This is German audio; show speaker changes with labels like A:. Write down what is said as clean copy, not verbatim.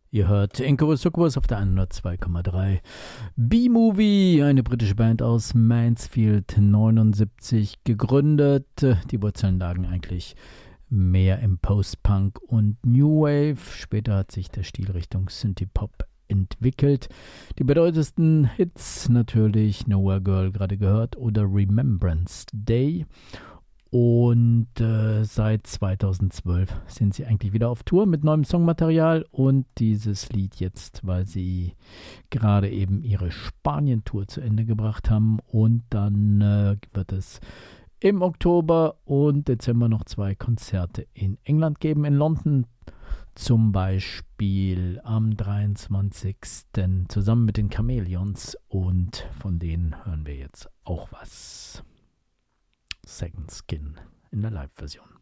A: Ihr hört Incubus Succubus auf der 102,3. B-Movie, eine britische Band aus Mansfield, 79 gegründet. Die Wurzeln lagen eigentlich mehr im Post-Punk und New Wave. Später hat sich der Stil Richtung Synthie-Pop entwickelt. Die bedeutendsten Hits natürlich Nowhere Girl, gerade gehört, oder Remembrance Day. Und seit 2012 sind sie eigentlich wieder auf Tour mit neuem Songmaterial und dieses Lied jetzt, weil sie gerade eben ihre Spanien-Tour zu Ende gebracht haben, und dann wird es im Oktober und Dezember noch 2 Konzerte in England geben, in London zum Beispiel am 23. zusammen mit den Chameleons, und von denen hören wir jetzt auch was. Second Skin in der Live-Version.